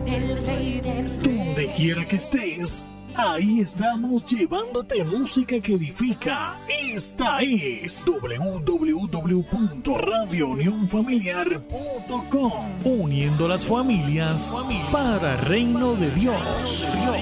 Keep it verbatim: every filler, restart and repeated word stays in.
del Rey de Reyes. Donde quiera que estés, ahí estamos llevándote música que edifica. Esta es doble u doble u doble u punto radio unión familiar punto com, uniendo las familias para el reino de Dios.